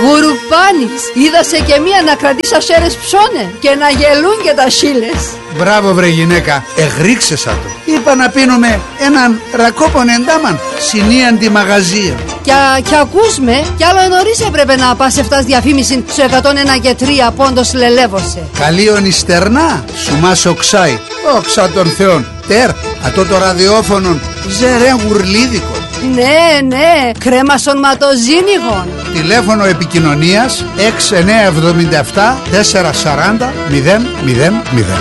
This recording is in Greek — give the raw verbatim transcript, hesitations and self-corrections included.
Γουρουπάνης, είδασε και μία να κρατήσει ασέρες ψώνε και να γελούν και τα σίλες. Μπράβο βρε γυναίκα, εγρίξεσα το. Είπα να πίνουμε έναν ρακόπον εντάμαν, συνίαντι μαγαζία. Κι, κι ακούς με, κι άλλο νωρίς έπρεπε να πας εφτάς διαφήμιση στο εκατόν ένα και τρία πόντος λελεύωσε. Καλίον ιστερνά, σου μας οξάει, όξα των θεών. Τερ, ατό το ραδιόφωνο, ζερέν γουρλίδικο. Ναι, ναι, κρέμασον ματοζίνιγον. Τηλέφωνο επικοινωνίας έξι εννιά εβδομήντα επτά τετρακόσια σαράντα μηδέν μηδέν μηδέν.